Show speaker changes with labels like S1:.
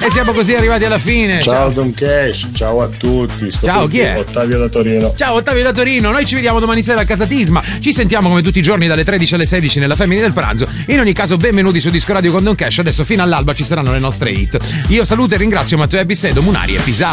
S1: E siamo così arrivati alla fine.
S2: Ciao Don Cash, ciao a tutti.
S1: Ciao, chi è?
S2: Ottavio da Torino.
S1: Ciao Ottavio da Torino, noi ci vediamo domani sera a Casa Tisma. Ci sentiamo come tutti i giorni dalle 13 alle 16 nella Family del Pranzo. In ogni caso, benvenuti su Disco Radio con Don Cash. Adesso fino all'alba ci saranno le nostre hit. Io saluto e ringrazio Matteo Episedo, Munari e Pisà.